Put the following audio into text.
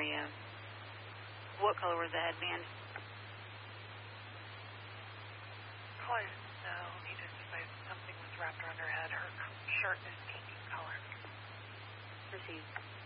area. What color was the headband? Color, no, he just said something was wrapped around her head. Her shirt is pink in color. Proceed.